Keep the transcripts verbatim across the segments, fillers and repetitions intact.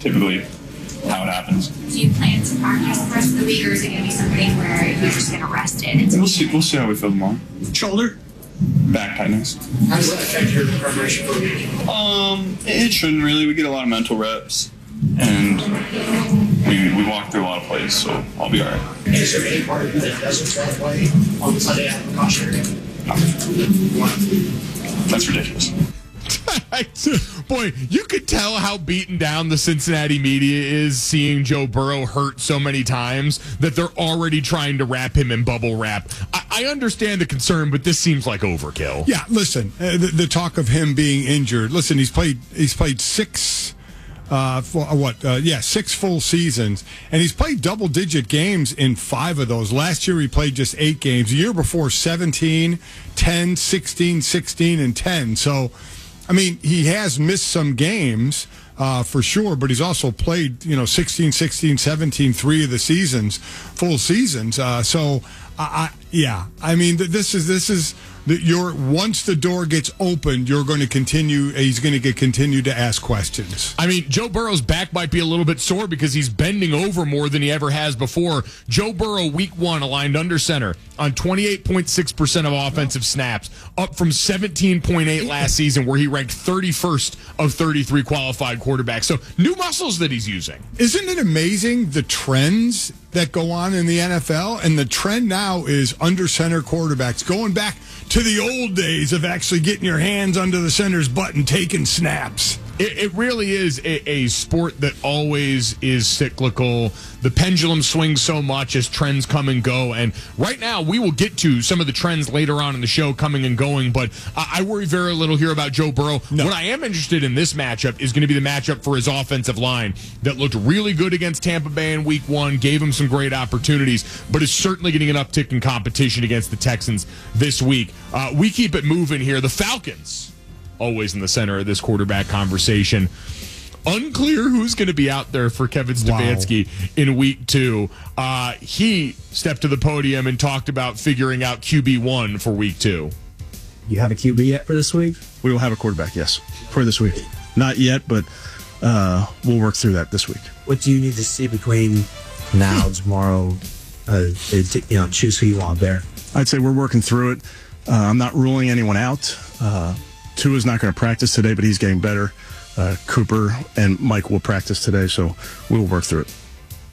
typically how it happens. Do you plan to practice the rest of the week, or is it going to be something where you're just going to rest it? We'll see. We'll see how we feel tomorrow. Shoulder. Back tightness. How does that affect your preparation for the week? Um, it shouldn't really. We get a lot of mental reps, and we we walk through a lot of plays, so I'll be all right. Is there any part of you that doesn't want to play on Sunday after the cautionary? No. That's ridiculous. Boy, you could tell how beaten down the Cincinnati media is seeing Joe Burrow hurt so many times that they're already trying to wrap him in bubble wrap. I, I understand the concern, but this seems like overkill. Yeah, listen, uh, the, the talk of him being injured. Listen, he's played he's played six, uh, for, uh, what? Uh, yeah, six full seasons, and he's played double-digit games in five of those. Last year he played just eight games. The year before, seventeen, ten, sixteen, sixteen, and ten. So, I mean, he has missed some games uh, for sure, but he's also played, you know, sixteen, sixteen, seventeen, three of the seasons, full seasons. Uh, so, I, I, yeah, I mean, th- this is this is the, your once the door gets opened, you're going to continue. He's going to get continue to ask questions. I mean, Joe Burrow's back might be a little bit sore because he's bending over more than he ever has before. Joe Burrow, week one, aligned under center on twenty-eight point six percent of offensive snaps, up from seventeen point eight last season, where he ranked thirty-first of thirty-three qualified quarterbacks. So new muscles that he's using. Isn't it amazing the trends that go on in the N F L? And the trend now is under center quarterbacks, going back to the old days of actually getting your hands under the center's butt and taking snaps. It, it really is a, a sport that always is cyclical. The pendulum swings so much as trends come and go. And right now, we will get to some of the trends later on in the show coming and going. But I, I worry very little here about Joe Burrow. No. What I am interested in this matchup is going to be the matchup for his offensive line that looked really good against Tampa Bay in week one, gave him some great opportunities, but is certainly getting an uptick in competition against the Texans this week. Uh, we keep it moving here. The Falcons, always in the center of this quarterback conversation. Unclear who's going to be out there for Kevin Stefanski wow. in week two. Uh, he stepped to the podium and talked about figuring out Q B one for week two. You have a Q B yet for this week? We will have a quarterback, yes, for this week. Not yet, but uh, we'll work through that this week. What do you need to see between now and tomorrow uh, to, you know, choose who you want there? I'd say we're working through it. Uh, I'm not ruling anyone out. Uh, Tua's not going to practice today, but he's getting better. Uh, Cooper and Mike will practice today, so we'll work through it.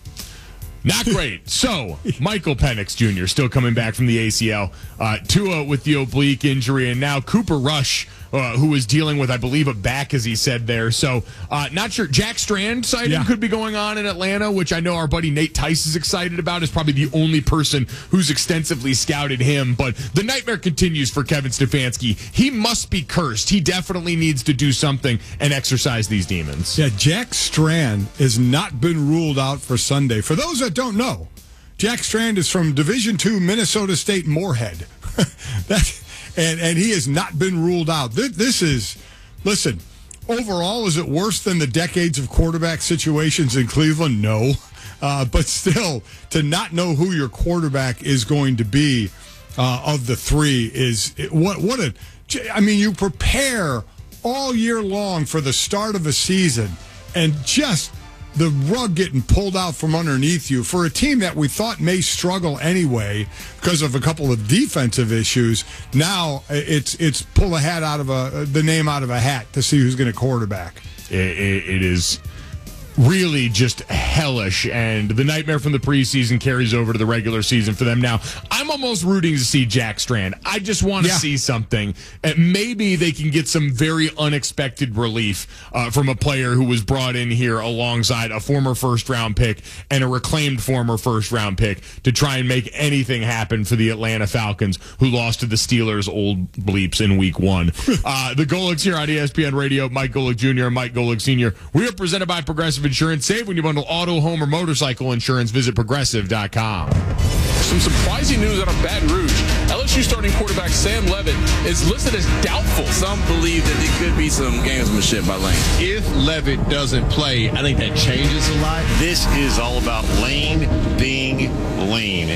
Not great. So, Michael Penix Junior still coming back from the A C L. Uh, Tua with the oblique injury, and now Cooper Rush, uh, who is dealing with, I believe, a back, as he said there. So, uh, not sure. Jack Strand sighting yeah. could be going on in Atlanta, which I know our buddy Nate Tice is excited about. Is probably the only person who's extensively scouted him. But the nightmare continues for Kevin Stefanski. He must be cursed. He definitely needs to do something and exorcise these demons. Yeah, Jack Strand has not been ruled out for Sunday. For those that don't know, Jack Strand is from Division two Minnesota State Moorhead. that, and, and he has not been ruled out. This, this is, listen, overall, is it worse than the decades of quarterback situations in Cleveland? No. Uh, but still, to not know who your quarterback is going to be uh, of the three is, what, what a, I mean, you prepare all year long for the start of a season, and just the rug getting pulled out from underneath you for a team that we thought may struggle anyway because of a couple of defensive issues. Now it's it's pull a hat out of a the name out of a hat to see who's going to quarterback. It, it, it is really just hellish, and the nightmare from the preseason carries over to the regular season for them. Now, I'm almost rooting to see Jack Strand. I just want to yeah. see something. And maybe they can get some very unexpected relief uh, from a player who was brought in here alongside a former first-round pick and a reclaimed former first-round pick to try and make anything happen for the Atlanta Falcons, who lost to the Steelers' old bleeps in week one. uh, the Golics here on E S P N Radio, Mike Golick Junior and Mike Golick Senior We are presented by Progressive Insurance. Save when you bundle auto, home, or motorcycle insurance. Visit progressive dot com. Some surprising news out of Baton Rouge. L S U starting quarterback Sam Levitt is listed as doubtful. Some believe that there could be some gamesmanship by Lane. If Levitt doesn't play, I think that changes a lot. This is all about Lane being Lane.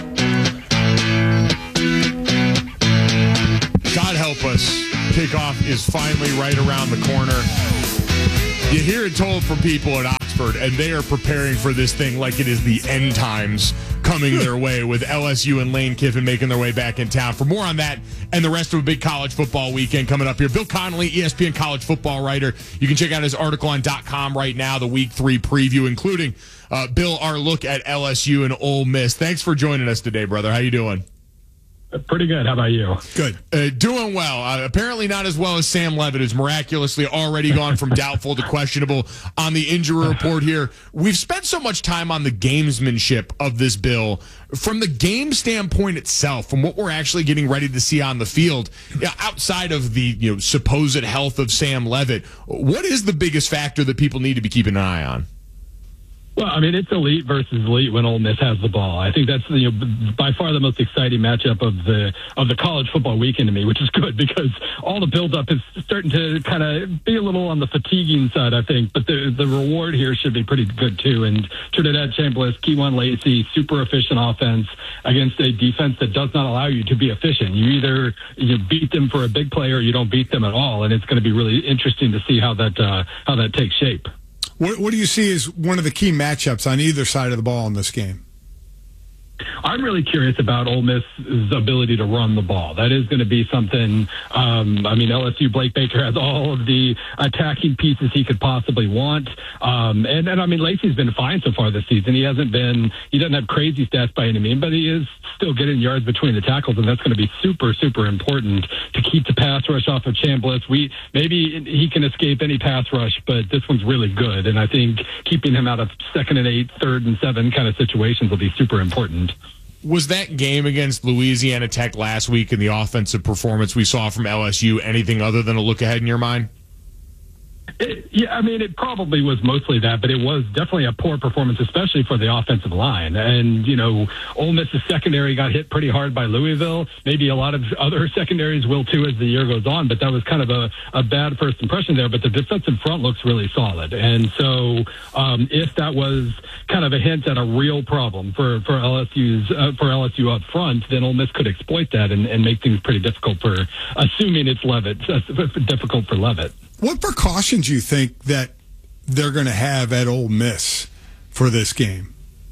God help us. Kickoff is finally right around the corner. You hear it told from people at Oxford, and they are preparing for this thing like it is the end times coming their way, with L S U and Lane Kiffin making their way back in town. For more on that and the rest of a big college football weekend coming up here, Bill Connelly, E S P N college football writer. You can check out his article on .com right now, the week three preview, including, uh, Bill, our look at L S U and Ole Miss. Thanks for joining us today, brother. How you doing? Pretty good. How about you? Good. Uh, doing well. Uh, apparently not as well as Sam Levitt, who's miraculously already gone from doubtful to questionable on the injury report here. We've spent so much time on the gamesmanship of this bill. From the game standpoint itself, from what we're actually getting ready to see on the field, yeah, outside of the you know supposed health of Sam Levitt, what is the biggest factor that people need to be keeping an eye on? Well, I mean, it's elite versus elite when Ole Miss has the ball. I think that's you know by far the most exciting matchup of the of the college football weekend to me, which is good because all the buildup is starting to kind of be a little on the fatiguing side, I think. But the the reward here should be pretty good too. And Trinidad Chambliss, Kewan Lacey, super efficient offense against a defense that does not allow you to be efficient. You either you beat them for a big play or you don't beat them at all, and it's going to be really interesting to see how that uh, how that takes shape. What, what do you see as one of the key matchups on either side of the ball in this game? I'm really curious about Ole Miss's ability to run the ball. That is going to be something. Um, I mean, L S U Blake Baker has all of the attacking pieces he could possibly want, um, and and I mean, Lacey's been fine so far this season. He hasn't been. He doesn't have crazy stats by any means, but he is still getting yards between the tackles, and that's going to be super super important to keep the pass rush off of Chambliss. We maybe he can escape any pass rush, but this one's really good, and I think keeping him out of second and eight, third and seven kind of situations will be super important. Was that game against Louisiana Tech last week and the offensive performance we saw from L S U anything other than a look ahead in your mind? It, yeah, I mean, it probably was mostly that, but it was definitely a poor performance, especially for the offensive line. And, you know, Ole Miss's secondary got hit pretty hard by Louisville. Maybe a lot of other secondaries will, too, as the year goes on, but that was kind of a, a bad first impression there. But the defensive front looks really solid. And so um, if that was kind of a hint at a real problem for, for L S U's uh, for L S U up front, then Ole Miss could exploit that and, and make things pretty difficult for, assuming it's Levitt, uh, difficult for Levitt. What precautions do you think that they're going to have at Ole Miss for this game?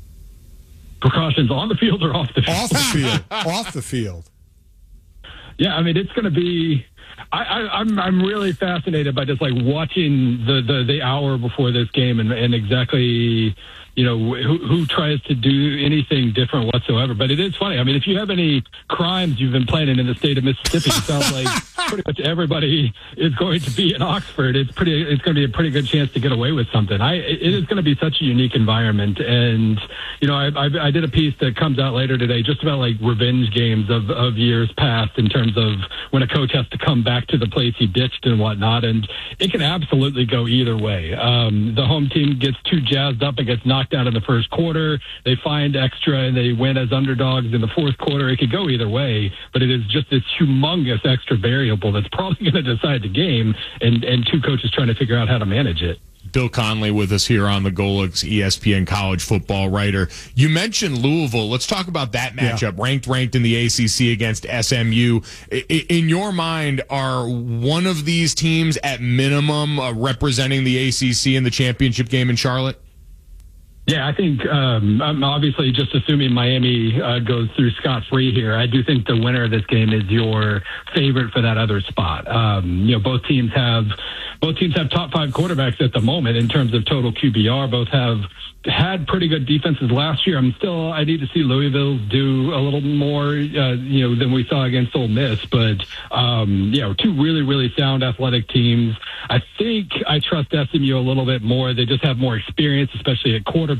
Precautions on the field or off the field? Off the field. Off the field. Yeah, I mean, it's going to be. I, I, I'm I'm really fascinated by just like watching the, the, the hour before this game and, and exactly. You know, who, who tries to do anything different whatsoever. But it is funny. I mean, if you have any crimes you've been planning in the state of Mississippi, it sounds like pretty much everybody is going to be in Oxford. It's pretty. It's going to be a pretty good chance to get away with something. I. It is going to be such a unique environment. And, you know, I, I, I did a piece that comes out later today just about like revenge games of, of years past in terms of when a coach has to come back to the place he ditched and whatnot. And it can absolutely go either way. Um, the home team gets too jazzed up and gets knocked out in the first quarter. They find extra and they win as underdogs in the fourth quarter. It could go either way, but it is just this humongous extra variable that's probably going to decide the game, and, and two coaches trying to figure out how to manage it. Bill Connelly with us here on the Golix, E S P N college football writer. You mentioned Louisville. Let's talk about that matchup. Yeah. Ranked, ranked in the A C C against S M U. In your mind, are one of these teams at minimum uh, representing the A C C in the championship game in Charlotte? Yeah, I think um, I'm obviously just assuming Miami uh, goes through scot-free here. I do think the winner of this game is your favorite for that other spot. Um, you know, both teams have both teams have top five quarterbacks at the moment in terms of total Q B R. Both have had pretty good defenses last year. I'm still I need to see Louisville do a little more, uh, you know, than we saw against Ole Miss. But um, you know, two really really sound athletic teams. I think I trust S M U a little bit more. They just have more experience, especially at quarterback.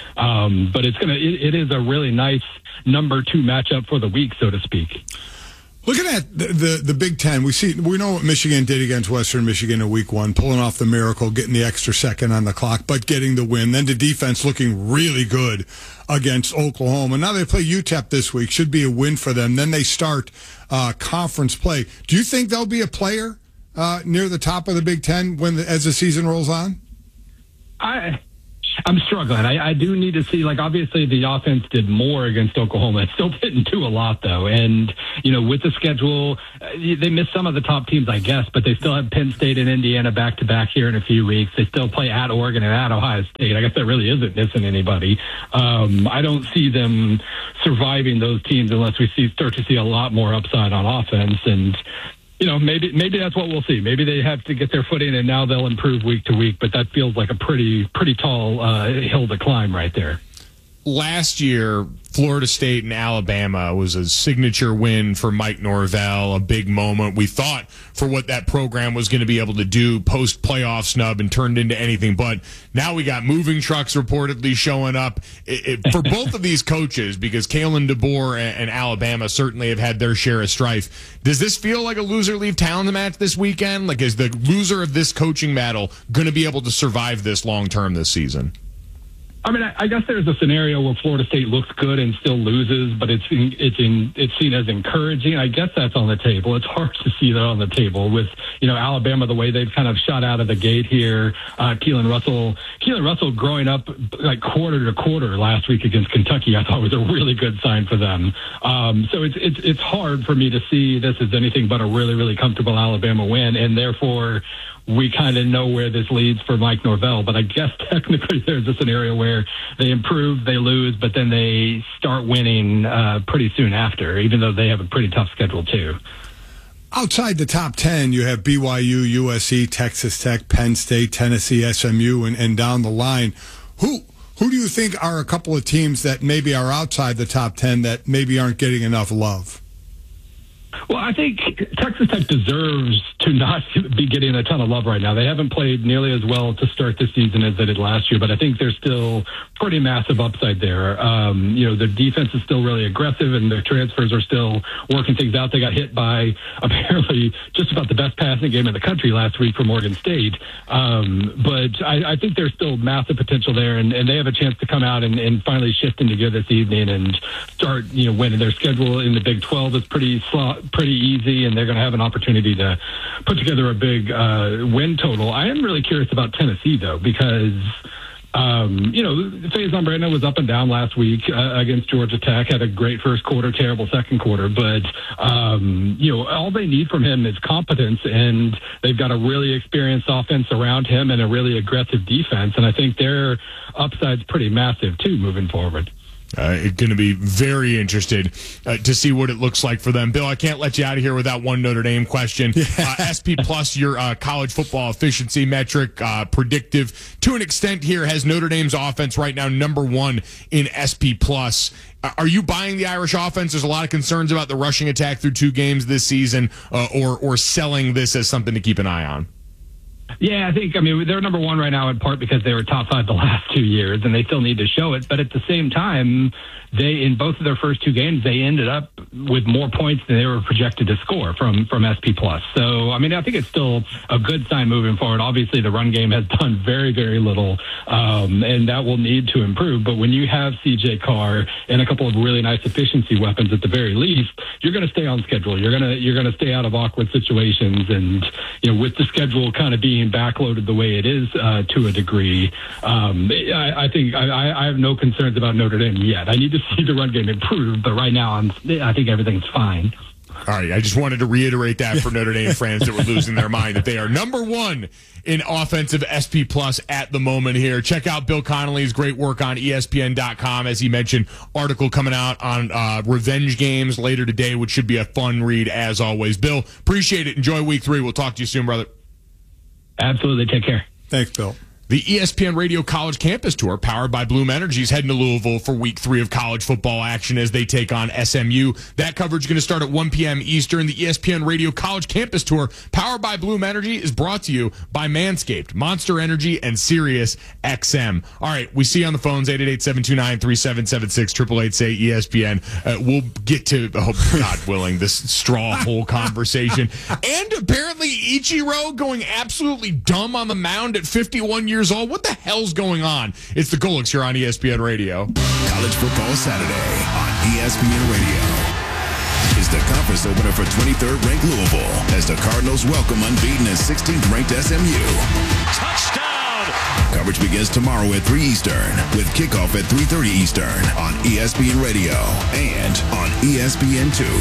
Um, but it's gonna it, it is a really nice number two matchup for the week, so to speak. Looking at the, the the Big Ten, we see we know what Michigan did against Western Michigan in Week One, pulling off the miracle, getting the extra second on the clock, but getting the win. Then the defense looking really good against Oklahoma. Now they play U T E P this week, should be a win for them. Then they start uh, conference play. Do you think there'll be a player uh, near the top of the Big Ten when the, as the season rolls on? I. I'm struggling. I, I do need to see, like, obviously the offense did more against Oklahoma. It still didn't do a lot, though. And, you know, with the schedule, uh, they missed some of the top teams, I guess, but they still have Penn State and Indiana back-to-back here in a few weeks. They still play at Oregon and at Ohio State. I guess that really isn't missing anybody. Um, I don't see them surviving those teams unless we see start to see a lot more upside on offense. And, you know, maybe maybe that's what we'll see. Maybe they have to get their footing, and now they'll improve week to week. But that feels like a pretty pretty tall uh, hill to climb right there. Last year, Florida State and Alabama was a signature win for Mike Norvell, a big moment. We thought for what that program was going to be able to do post-playoff snub and turned into anything but. Now we got moving trucks reportedly showing up it, it, for both of these coaches, because Kalen DeBoer and, and Alabama certainly have had their share of strife. Does this feel like a loser-leave-town match this weekend? Like, is the loser of this coaching battle going to be able to survive this long-term this season? I mean, I, I guess there's a scenario where Florida State looks good and still loses, but it's in, it's in, it's seen as encouraging. I guess that's on the table. It's hard to see that on the table with, you know, Alabama, the way they've kind of shot out of the gate here. Uh, Keelan Russell, Keelan Russell growing up like quarter to quarter last week against Kentucky, I thought was a really good sign for them. Um, so it's, it's, it's hard for me to see this as anything but a really, really comfortable Alabama win. And therefore, we kind of know where this leads for Mike Norvell, but I guess technically there's a scenario where they improve, they lose, but then they start winning uh, pretty soon after, even though they have a pretty tough schedule too. Outside the top ten, you have B Y U, U S C, Texas Tech, Penn State, Tennessee, S M U, and, and down the line. Who who do you think are a couple of teams that maybe are outside the top ten that maybe aren't getting enough love? Well, I think Texas Tech deserves to not be getting a ton of love right now. They haven't played nearly as well to start this season as they did last year, but I think there's still pretty massive upside there. Um, you know, their defense is still really aggressive, and their transfers are still working things out. They got hit by apparently just about the best passing game in the country last week from Oregon State. Um, but I, I think there's still massive potential there, and, and they have a chance to come out and, and finally shift into gear this evening and start, you know, winning. Their schedule in the Big twelve is pretty slow, pretty easy, and they're going to have an opportunity to put together a big uh, win total. I am really curious about Tennessee, though, because Um, you know, Faison Brandon was up and down last week uh, against Georgia Tech, had a great first quarter, terrible second quarter, but, um, you know, all they need from him is competence, and they've got a really experienced offense around him and a really aggressive defense, and I think their upside's pretty massive, too, moving forward. Uh, going to be very interested uh, to see what it looks like for them. Bill, I can't let you out of here without one Notre Dame question. Uh, S P Plus, your uh, college football efficiency metric, uh, predictive to an extent here, has Notre Dame's offense right now number one in S P Plus. Uh, are you buying the Irish offense? There's a lot of concerns about the rushing attack through two games this season, uh, or or selling this as something to keep an eye on. Yeah, I think, I mean, they're number one right now in part because they were top five the last two years, and they still need to show it. But at the same time, they, in both of their first two games, they ended up with more points than they were projected to score from, from S P Plus. So, I mean, I think it's still a good sign moving forward. Obviously, the run game has done very, very little, um, and that will need to improve. But when you have C J Carr and a couple of really nice efficiency weapons at the very least, you're going to stay on schedule. You're going to, you're going to stay out of awkward situations. And, you know, with the schedule kind of being backloaded the way it is uh, to a degree, um, I, I think I, I have no concerns about Notre Dame yet. I need to see the run game improve, but right now I'm, I think everything's fine. All right, I just wanted to reiterate that for Notre Dame fans that were losing their mind, that they are number one in offensive S P Plus at the moment here. Check out Bill Connolly's great work on E S P N dot com. As he mentioned, article coming out on uh, revenge games later today, which should be a fun read as always. Bill, appreciate it. Enjoy week three. We'll talk to you soon, brother. Absolutely. Take care. Thanks, Bill. The E S P N Radio College Campus Tour, powered by Bloom Energy, is heading to Louisville for week three of college football action as they take on S M U. That coverage is going to start at one p.m. Eastern. The E S P N Radio College Campus Tour, powered by Bloom Energy, is brought to you by Manscaped, Monster Energy, and Sirius X M. All right, we see you on the phones, eight eight eight, seven two nine, three seven seven six, eight eight eight, say E S P N. Uh, we'll get to, oh, God willing, this straw hole conversation. And apparently Ichiro going absolutely dumb on the mound at fifty-one years old. What the hell's going on? It's the Golics here on E S P N Radio. College Football Saturday on E S P N Radio is the conference opener for twenty-third ranked Louisville as the Cardinals welcome unbeaten and sixteenth ranked S M U. Touchdown, Coverage begins tomorrow at three Eastern with kickoff at three thirty Eastern on E S P N Radio and on E S P N two.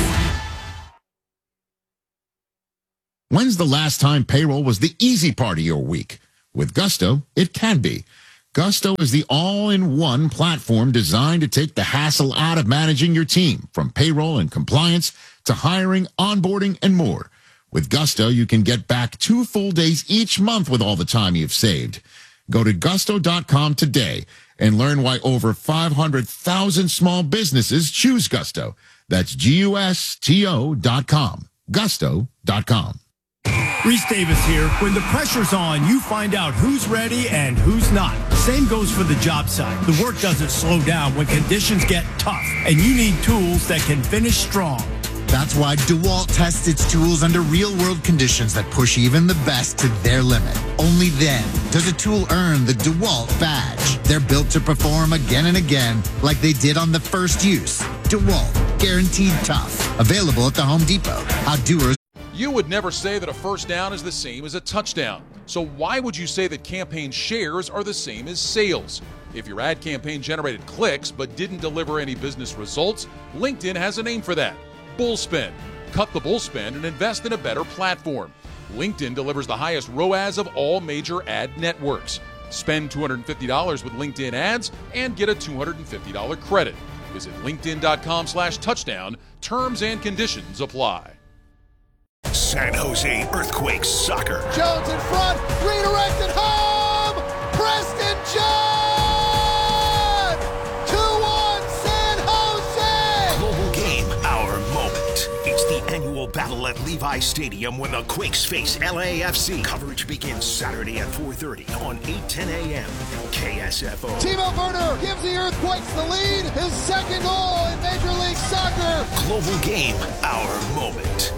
When's the last time payroll was the easy part of your week? With Gusto, it can be. Gusto is the all-in-one platform designed to take the hassle out of managing your team, from payroll and compliance to hiring, onboarding, and more. With Gusto, you can get back two full days each month with all the time you've saved. Go to gusto dot com today and learn why over five hundred thousand small businesses choose Gusto. That's G U S T O dot com. gusto dot com. Reese Davis here. When the pressure's on, you find out who's ready and who's not. Same goes for the job site. The work doesn't slow down when conditions get tough, and you need tools that can finish strong. That's why DeWalt tests its tools under real-world conditions that push even the best to their limit. Only then does a tool earn the DeWalt badge. They're built to perform again and again like they did on the first use. DeWalt, guaranteed tough. Available at the Home Depot. Outdoors. You would never say that a first down is the same as a touchdown. So why would you say that campaign shares are the same as sales? If your ad campaign generated clicks but didn't deliver any business results, LinkedIn has a name for that. Bullspend. Cut the bullspend and invest in a better platform. LinkedIn delivers the highest R O A S of all major ad networks. Spend two hundred fifty dollars with LinkedIn ads and get a two hundred fifty dollars credit. Visit linkedin.com slash touchdown. Terms and conditions apply. San Jose Earthquakes soccer. Jones in front, redirected home, Preston John! two one San Jose! Global game, our moment. It's the annual battle at Levi Stadium when the Quakes face L A F C. Coverage begins Saturday at four thirty on eight ten a.m. K S F O. Timo Werner gives the Earthquakes the lead, his second goal in Major League Soccer. Global game, our moment.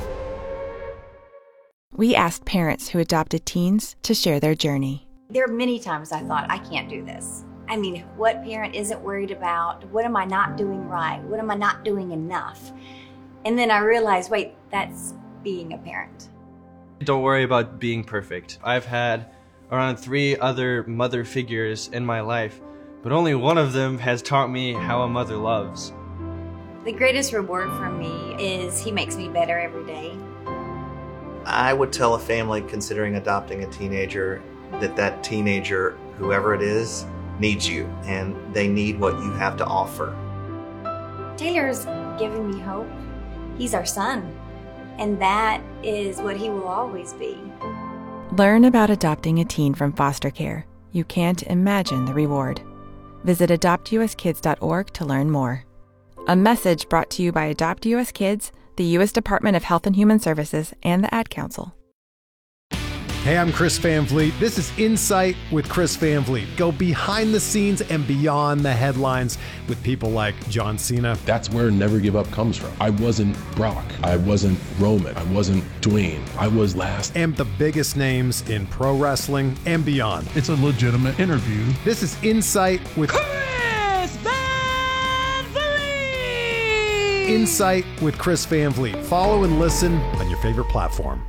We asked parents who adopted teens to share their journey. There are many times I thought, I can't do this. I mean, what parent isn't worried about? What am I not doing right? What am I not doing enough? And then I realized, wait, that's being a parent. Don't worry about being perfect. I've had around three other mother figures in my life, but only one of them has taught me how a mother loves. The greatest reward for me is he makes me better every day. I would tell a family considering adopting a teenager that that teenager, whoever it is, needs you, and they need what you have to offer. Taylor's given me hope. He's our son, and that is what he will always be. Learn about adopting a teen from foster care. You can't imagine the reward. Visit adopt u s kids dot org to learn more. A message brought to you by Adopt U S Kids, the U S Department of Health and Human Services, and the Ad Council. Hey, I'm Chris Van Vliet. This is Insight with Chris Van Vliet. Go behind the scenes and beyond the headlines with people like John Cena. That's where Never Give Up comes from. I wasn't Brock. I wasn't Roman. I wasn't Dwayne. I was last. And the biggest names in pro wrestling and beyond. It's a legitimate interview. This is Insight with Chris Van Vliet. Insight with Chris Van Vliet. Follow and listen on your favorite platform.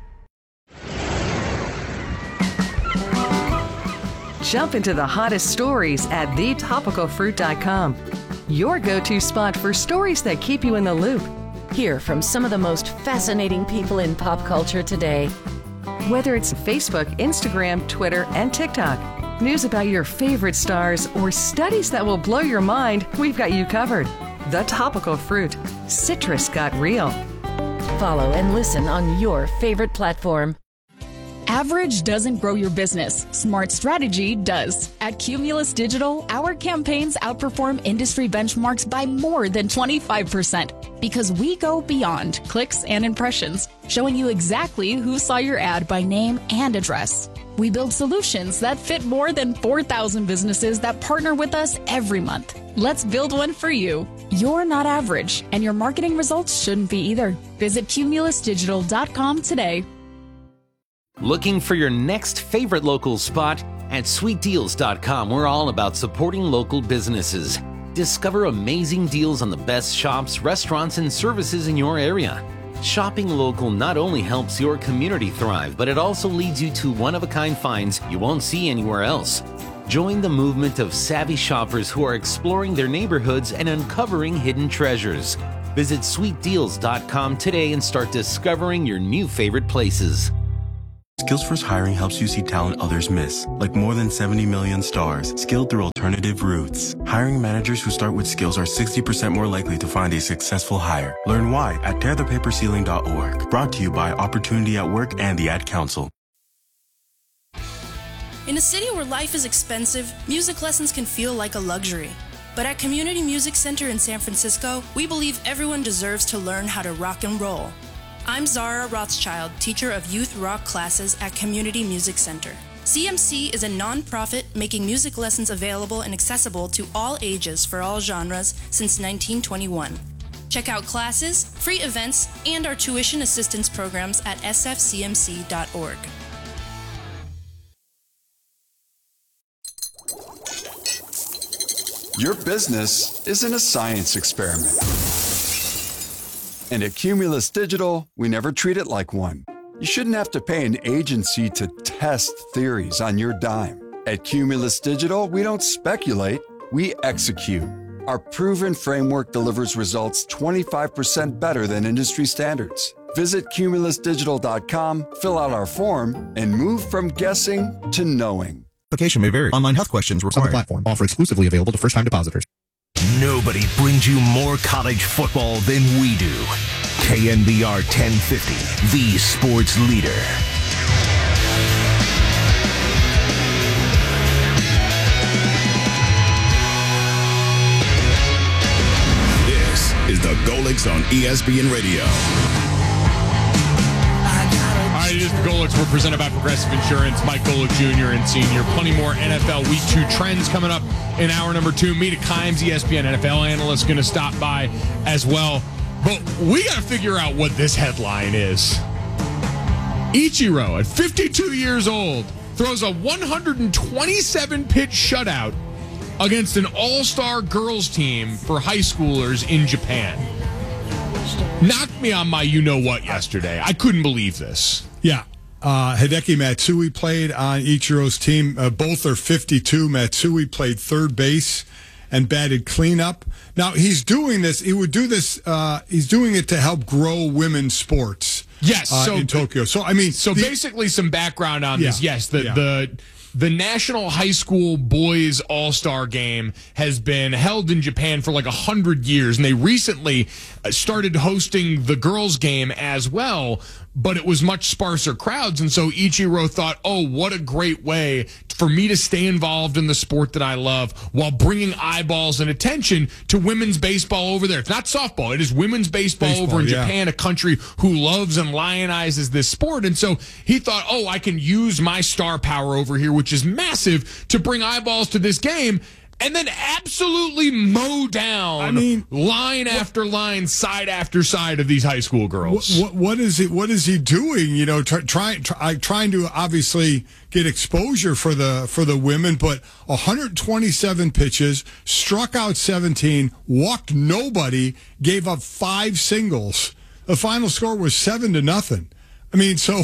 Jump into the hottest stories at the topical fruit dot com. Your go-to spot for stories that keep you in the loop. Hear from some of the most fascinating people in pop culture today. Whether it's Facebook, Instagram, Twitter, and TikTok, news about your favorite stars, or studies that will blow your mind, we've got you covered. The Topical Fruit. Citrus got real. Follow and listen on your favorite platform. Average doesn't grow your business. Smart strategy does. At Cumulus Digital, our campaigns outperform industry benchmarks by more than twenty-five percent because we go beyond clicks and impressions, showing you exactly who saw your ad by name and address. We build solutions that fit more than four thousand businesses that partner with us every month. Let's build one for you. You're not average, and your marketing results shouldn't be either. Visit cumulus digital dot com today. Looking for your next favorite local spot? At sweet deals dot com, we're all about supporting local businesses. Discover amazing deals on the best shops, restaurants, and services in your area. Shopping local not only helps your community thrive, but it also leads you to one-of-a-kind finds you won't see anywhere else. Join the movement of savvy shoppers who are exploring their neighborhoods and uncovering hidden treasures. Visit sweet deals dot com today and start discovering your new favorite places. Skills First Hiring helps you see talent others miss, like more than seventy million stars, skilled through alternative routes. Hiring managers who start with skills are sixty percent more likely to find a successful hire. Learn why at tear the paper ceiling dot org. Brought to you by Opportunity at Work and the Ad Council. In a city where life is expensive, music lessons can feel like a luxury. But at Community Music Center in San Francisco, we believe everyone deserves to learn how to rock and roll. I'm Zara Rothschild, teacher of youth rock classes at Community Music Center. C M C is a non-profit making music lessons available and accessible to all ages for all genres since nineteen twenty-one. Check out classes, free events, and our tuition assistance programs at s f c m c dot org. Your business isn't a science experiment. And at Cumulus Digital, we never treat it like one. You shouldn't have to pay an agency to test theories on your dime. At Cumulus Digital, we don't speculate, we execute. Our proven framework delivers results twenty-five percent better than industry standards. Visit cumulus digital dot com, fill out our form, and move from guessing to knowing. Application may vary. Online health questions required. On the platform. Offer exclusively available to first-time depositors. Nobody brings you more college football than we do. K N B R ten fifty, the sports leader. This is the Golics on E S P N Radio. All right, it is the Golics. We're presented by Progressive Insurance. Mike Golic Junior and Senior. Plenty more N F L Week two trends coming up in hour number two. Mita Kimes, E S P N N F L analyst, going to stop by as well. But we got to figure out what this headline is. Ichiro, at fifty-two years old, throws a one hundred twenty-seven pitch shutout against an all-star girls team for high schoolers in Japan. Knocked me on my you-know-what yesterday. I couldn't believe this. Yeah. Uh, Hideki Matsui played on Ichiro's team. Uh, both are fifty-two. Matsui played third base and batted cleanup. Now, he's doing this. He would do this. Uh, he's doing it to help grow women's sports. Yes. Uh, so, in Tokyo. So, I mean. So, the, basically, some background on yeah, this. Yes. The, yeah. the, the National High School Boys All-Star Game has been held in Japan for like one hundred years, and they recently started hosting the girls' game as well, but it was much sparser crowds, and so Ichiro thought, oh, what a great way for me to stay involved in the sport that I love while bringing eyeballs and attention to women's baseball over there. It's not softball. It is women's baseball, baseball over in yeah. Japan, a country who loves and lionizes this sport, and so he thought, oh, I can use my star power over here, which is massive, to bring eyeballs to this game, and then absolutely mow down I mean, line what, after line, side after side of these high school girls. What, what, what is it? What is he doing? You know, try, try, try, trying to obviously get exposure for the for the women, but one hundred twenty-seven pitches, struck out seventeen, walked nobody, gave up five singles. The final score was seven to nothing. I mean, so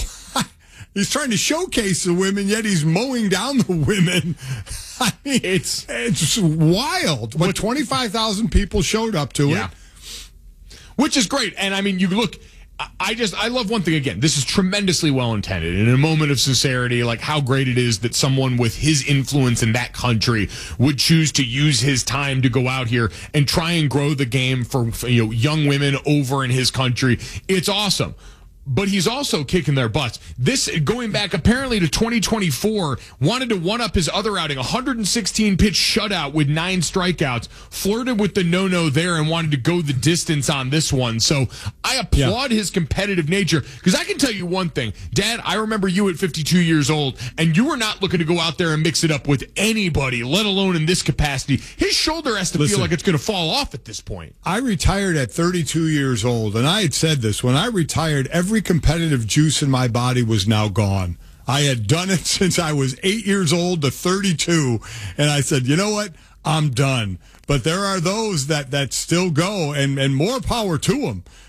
he's trying to showcase the women, yet he's mowing down the women. I mean, it's it's wild. But twenty-five thousand people showed up to yeah. it. Which is great. And, I mean, you look, I just, I love one thing again. This is tremendously well-intended. In a moment of sincerity, like how great it is that someone with his influence in that country would choose to use his time to go out here and try and grow the game for, for you know, young women over in his country. It's awesome. But he's also kicking their butts. This, going back apparently to twenty twenty-four, wanted to one-up his other outing, one hundred sixteen pitch shutout with nine strikeouts, flirted with the no-no there and wanted to go the distance on this one. So I applaud yeah. his competitive nature, because I can tell you one thing. Dad, I remember you at fifty-two years old, and you were not looking to go out there and mix it up with anybody, let alone in this capacity. His shoulder has to Listen, feel like it's going to fall off at this point. I retired at thirty-two years old, and I had said this. When I retired, every competitive juice in my body was now gone. I had done it since I was eight years old to thirty-two, and I said, you know what? I'm done. But there are those that, that still go, and, and more power to them.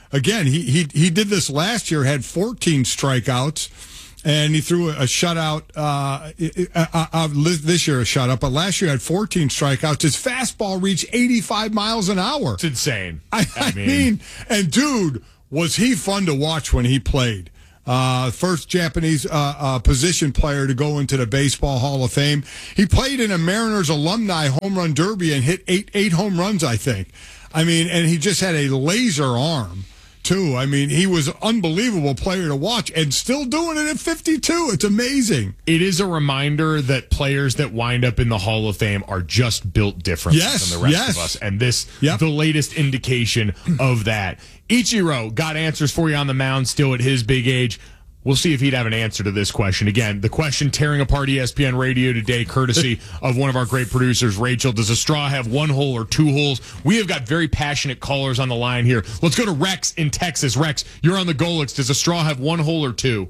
again, he he he did this last year, had fourteen strikeouts, and he threw a shutout. Uh, uh, uh, this year a shutout, but last year had fourteen strikeouts. His fastball reached eighty-five miles an hour. It's insane. I, I mean, mean, and dude, was he fun to watch when he played. Uh, first Japanese uh, uh, position player to go into the Baseball Hall of Fame. He played in a Mariners alumni home run derby and hit eight eight home runs, I think. I mean, and he just had a laser arm, too. I mean, he was an unbelievable player to watch and still doing it at fifty-two. It's amazing. It is a reminder that players that wind up in the Hall of Fame are just built differently yes, than the rest yes. of us. And this, yep. the latest indication of that. Ichiro got answers for you on the mound still at his big age. We'll see if he'd have an answer to this question. Again, the question tearing apart E S P N Radio today, courtesy of one of our great producers, Rachel. Does a straw have one hole or two holes? We have got very passionate callers on the line here. Let's go to Rex in Texas. Rex, you're on the Golix. Does a straw have one hole or two?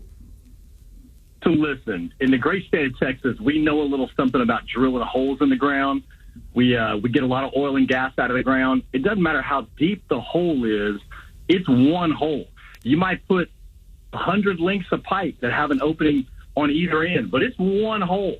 So listen, in the great state of Texas, we know a little something about drilling holes in the ground. We uh, we get a lot of oil and gas out of the ground. It doesn't matter how deep the hole is. It's one hole. You might put one hundred lengths of pipe that have an opening on either end, but it's one hole.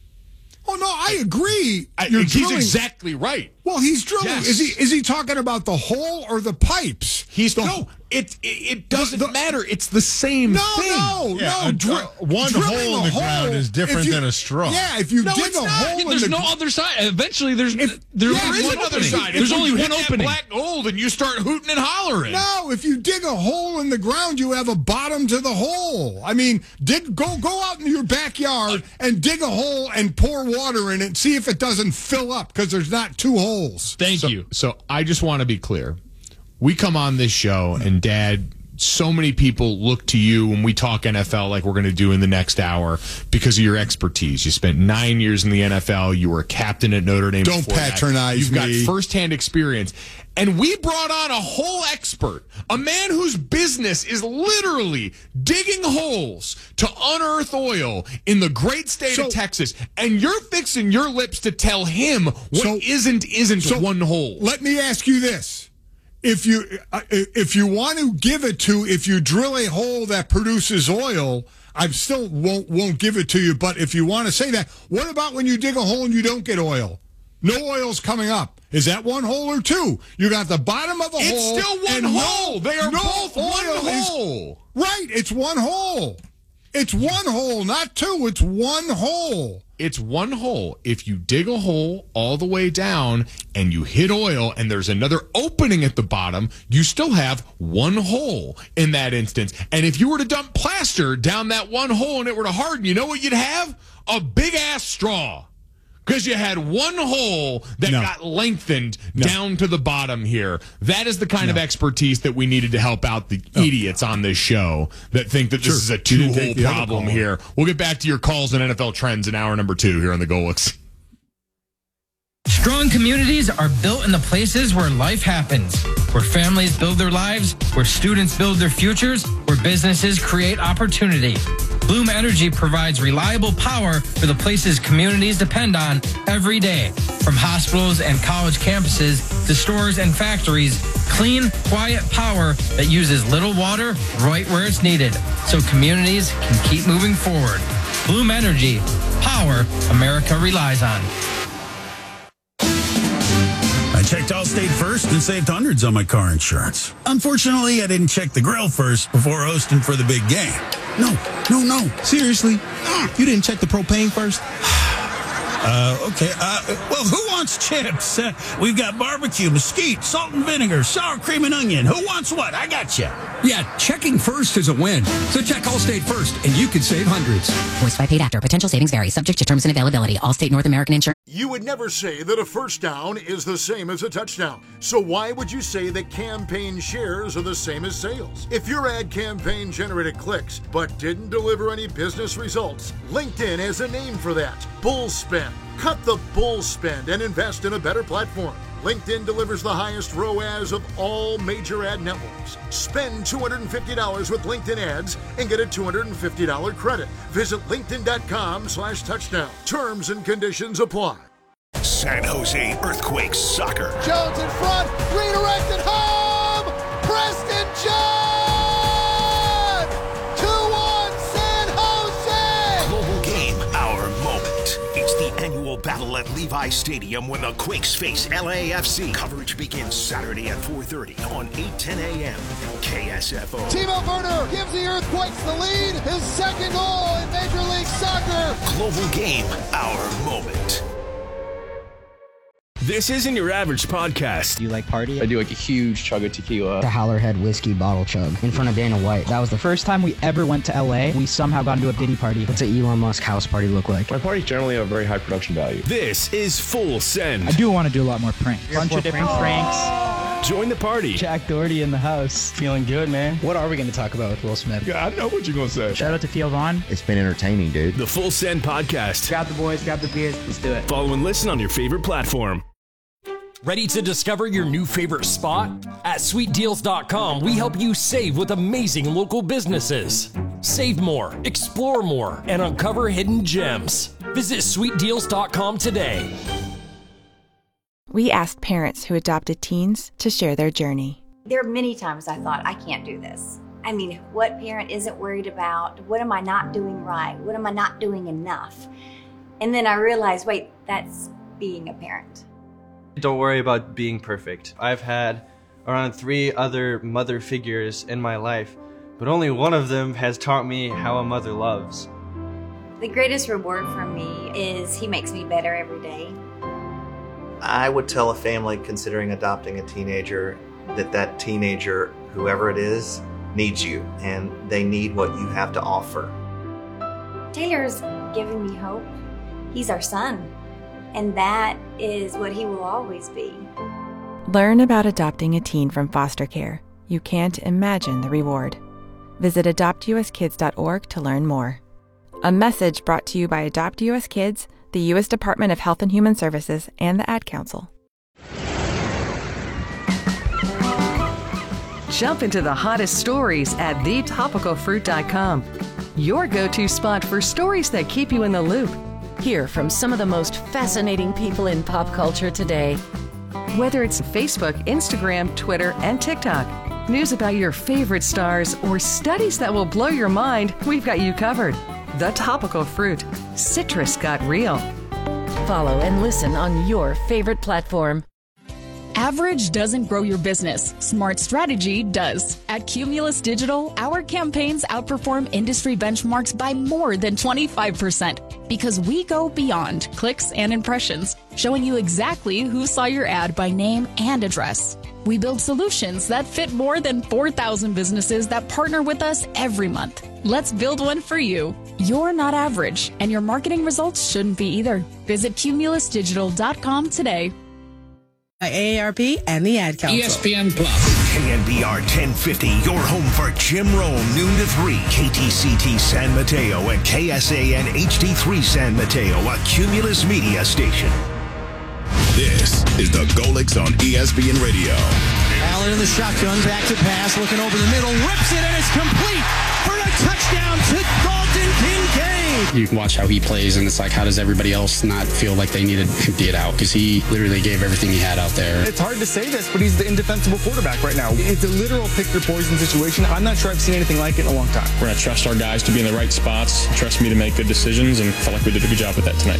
Oh, no, I agree. You're he's drilling. Exactly right. Well, he's drilling. Yes. Is he is he talking about the hole or the pipes? He's the, No, it, it, it doesn't the, the, matter. It's the same no, thing. No, yeah, no, a, dri- uh, One hole in the hole, ground is different you, than a straw. Yeah, if you no, dig it's a not. hole Yeah, in there's the no other side. Eventually, there's if, there yeah, is there's another opening. side. If There's only you one hit opening. That black gold and you start hooting and hollering. No, if you dig a hole in the ground, you have a bottom to the hole. I mean, dig go go out in your backyard and dig a hole and pour water in it and see if it doesn't fill up because there's not two holes. Thank so, you. So I just want to be clear. We come on this show and Dad, so many people look to you when we talk N F L like we're going to do in the next hour because of your expertise. You spent nine years in the N F L. You were a captain at Notre Dame. Don't patronize You've me. You've got firsthand experience. And we brought on a whole expert, a man whose business is literally digging holes to unearth oil in the great state so, of Texas. And you're fixing your lips to tell him what so, isn't isn't so one hole. Let me ask you this. If you uh, if you want to give it to, if you drill a hole that produces oil, I still won't won't give it to you. But if you want to say that, what about when you dig a hole and you don't get oil? No oil's coming up. Is that one hole or two? You got the bottom of the it's hole. It's still one hole. No, they are no both one is, hole. Right. It's one hole. It's one hole, not two. It's one hole. It's one hole. If you dig a hole all the way down and you hit oil and there's another opening at the bottom, you still have one hole in that instance. And if you were to dump plaster down that one hole and it were to harden, you know what you'd have? A big-ass straw. Because you had one hole that no. got lengthened no. down to the bottom here. That is the kind no. of expertise that we needed to help out the no. idiots on this show that think that this sure. is a two-hole problem here. We'll get back to your calls and N F L trends in hour number two here on the Golix. Strong communities are built in the places where life happens, where families build their lives, where students build their futures, where businesses create opportunity. Bloom Energy provides reliable power for the places communities depend on every day. From hospitals and college campuses to stores and factories, clean, quiet power that uses little water right where it's needed so communities can keep moving forward. Bloom Energy, power America relies on. I checked Allstate first and saved hundreds on my car insurance. Unfortunately, I didn't check the grill first before hosting for the big game. No, no, no. Seriously? You didn't check the propane first? Uh, okay. Uh, well, who wants chips? Uh, we've got barbecue, mesquite, salt and vinegar, sour cream and onion. Who wants what? I got you. Yeah, checking first is a win. So check Allstate first, and you can save hundreds. Voiced by paid actor. Potential savings vary. Subject to terms and availability. Allstate North American Insurance. You would never say that a first down is the same as a touchdown. So why would you say that campaign shares are the same as sales? If your ad campaign generated clicks but didn't deliver any business results, LinkedIn has a name for that. Bull spend. Cut the bull spend and invest in a better platform. LinkedIn delivers the highest R O A S of all major ad networks. Spend two hundred fifty dollars with LinkedIn ads and get a two hundred fifty dollars credit. Visit linkedin.com slash touchdown. Terms and conditions apply. San Jose Earthquakes soccer. Jones in front, redirected home! Preston Jones! at Levi Stadium when the Quakes face L A F C. Coverage begins Saturday at four thirty on eight ten a.m. K S F O. Timo Werner gives the Earthquakes the lead. His second goal in Major League Soccer. Global Game, our moment. This isn't your average podcast. Do you like party? I do like a huge chug of tequila. The Howlerhead whiskey bottle chug in front of Dana White. That was the first time we ever went to L A. We somehow got into a Diddy party. What's an Elon Musk house party look like? My parties generally have a very high production value. This is Full Send. I do want to do a lot more pranks. A bunch of different pranks. Join the party. Jack Doherty in the house. Feeling good, man. What are we going to talk about with Will Smith? Yeah, I know what you're going to say. Shout out to Theo Vaughn. It's been entertaining, dude. The Full Send podcast. Grab the boys, grab the beers. Let's do it. Follow and listen on your favorite platform. Ready to discover your new favorite spot? At sweet deals dot com, we help you save with amazing local businesses. Save more, explore more, and uncover hidden gems. Visit sweet deals dot com today. We asked parents who adopted teens to share their journey. There are many times I thought, I can't do this. I mean, what parent isn't worried about? What am I not doing right? What am I not doing enough? And then I realized, wait, that's being a parent. Don't worry about being perfect. I've had around three other mother figures in my life, but only one of them has taught me how a mother loves. The greatest reward for me is he makes me better every day. I would tell a family considering adopting a teenager that that teenager, whoever it is, needs you, and they need what you have to offer. Taylor's giving me hope. He's our son. And that is what he will always be. Learn about adopting a teen from foster care. You can't imagine the reward. Visit adopt u s kids dot org to learn more. A message brought to you by Adopt U S Kids, the U S Department of Health and Human Services, and the Ad Council. Jump into the hottest stories at the topical fruit dot com. Your go-to spot for stories that keep you in the loop. Hear from some of the most fascinating people in pop culture today. Whether it's Facebook, Instagram, Twitter, and TikTok, news about your favorite stars, or studies that will blow your mind, we've got you covered. The Topical Fruit. Citrus got real. Follow and listen on your favorite platform. Average doesn't grow your business. Smart strategy does. At Cumulus Digital, our campaigns outperform industry benchmarks by more than twenty-five percent because we go beyond clicks and impressions, showing you exactly who saw your ad by name and address. We build solutions that fit more than four thousand businesses that partner with us every month. Let's build one for you. You're not average, and your marketing results shouldn't be either. Visit cumulus digital dot com today. A A R P and the Ad Council. E S P N Plus. K N B R ten fifty, your home for Jim Rome, noon to three. K T C T San Mateo and K S A N H D three San Mateo, a Cumulus media station. This is the Golix on E S P N Radio. Allen in the shotgun, back to pass, looking over the middle, rips it, and it's complete for a touchdown to Dalton Kincaid. You can watch how he plays, and it's like, how does everybody else not feel like they need to empty it out? Because he literally gave everything he had out there. It's hard to say this, but he's the indefensible quarterback right now. It's a literal pick-your-poison situation. I'm not sure I've seen anything like it in a long time. We're going to trust our guys to be in the right spots, trust me to make good decisions, and felt like we did a good job with that tonight.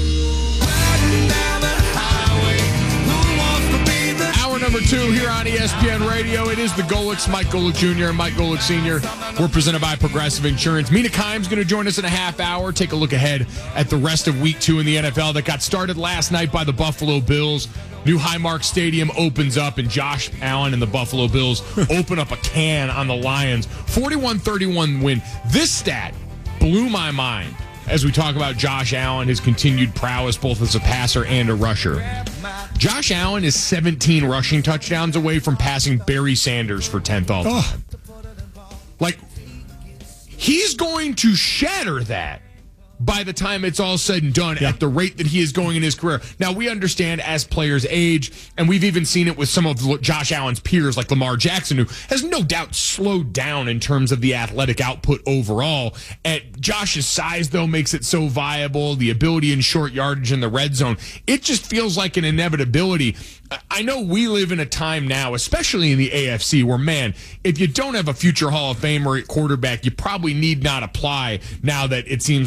Number two here on E S P N Radio. It is the Golix, Mike Golic Junior and Mike Golic Senior We're presented by Progressive Insurance. Mina Kimes going to join us in a half hour. Take a look ahead at the rest of week two in the N F L that got started last night by the Buffalo Bills. New Highmark Stadium opens up, and Josh Allen and the Buffalo Bills open up a can on the Lions. forty-one thirty-one win. This stat blew my mind as we talk about Josh Allen, his continued prowess both as a passer and a rusher. Josh Allen is seventeen rushing touchdowns away from passing Barry Sanders for tenth all time. Oh. Like, he's going to shatter that by the time it's all said and done, yeah, at the rate that he is going in his career. Now, we understand as players age, and we've even seen it with some of Josh Allen's peers like Lamar Jackson, who has no doubt slowed down in terms of the athletic output overall. At Josh's size, though, makes it so viable, the ability in short yardage in the red zone. It just feels like an inevitability. I know we live in a time now, especially in the A F C, where, man, if you don't have a future Hall of Famer at quarterback, you probably need not apply now that it seems like the Bengals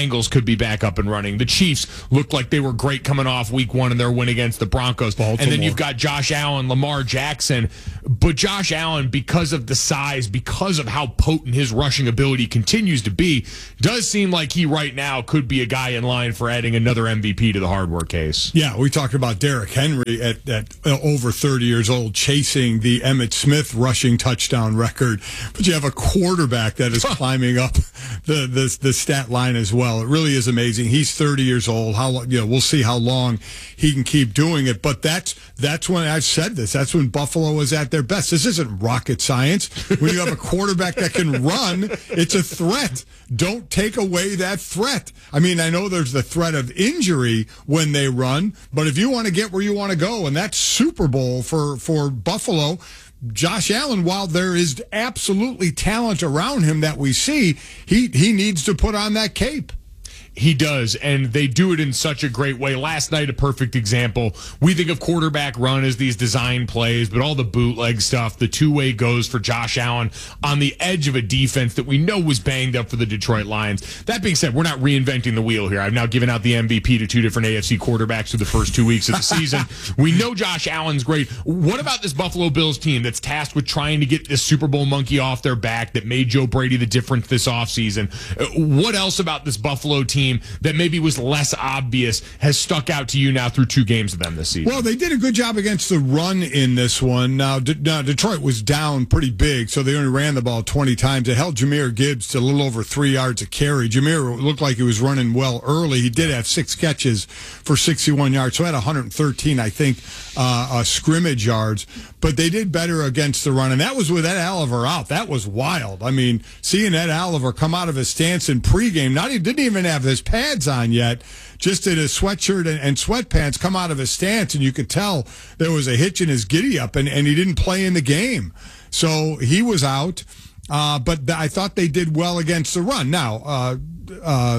Bengals could be back up and running. The Chiefs looked like they were great coming off week one in their win against the Broncos. Baltimore. And then you've got Josh Allen, Lamar Jackson. But Josh Allen, because of the size, because of how potent his rushing ability continues to be, does seem like he right now could be a guy in line for adding another M V P to the hardware case. Yeah, we talked about Derrick Henry at, at uh, over thirty years old chasing the Emmitt Smith rushing touchdown record. But you have a quarterback that is climbing up the, the the stat line as well. It really is amazing. He's thirty years old. How you know, we'll see how long he can keep doing it. But that's that's when I've said this. That's when Buffalo is at their best. This isn't rocket science. When you have a quarterback that can run, it's a threat. Don't take away that threat. I mean, I know there's the threat of injury when they run, but if you want to get where you want to go, and that's Super Bowl for, for Buffalo, Josh Allen, while there is absolutely talent around him that we see, he, he needs to put on that cape. He does, and they do it in such a great way. Last night, a perfect example. We think of quarterback run as these design plays, but all the bootleg stuff, the two-way goes for Josh Allen on the edge of a defense that we know was banged up for the Detroit Lions. That being said, we're not reinventing the wheel here. I've now given out the M V P to two different A F C quarterbacks through the first two weeks of the season. We know Josh Allen's great. What about this Buffalo Bills team that's tasked with trying to get this Super Bowl monkey off their back that made Joe Brady the difference this offseason? What else about this Buffalo team that maybe was less obvious has stuck out to you now through two games of them this season? Well, they did a good job against the run in this one. Now, D- now Detroit was down pretty big, so they only ran the ball twenty times. They held Jahmyr Gibbs to a little over three yards a carry. Jahmyr looked like he was running well early. He did have six catches for sixty-one yards, so had one hundred thirteen, I think, uh, uh, scrimmage yards. But they did better against the run, and that was with Ed Oliver out. That was wild. I mean, seeing Ed Oliver come out of his stance in pregame, not he didn't even have his pads on yet, just in his sweatshirt and, and sweatpants, come out of his stance, and you could tell there was a hitch in his giddy up, and, and he didn't play in the game. So he was out, uh, but th- I thought they did well against the run. Now, uh, uh,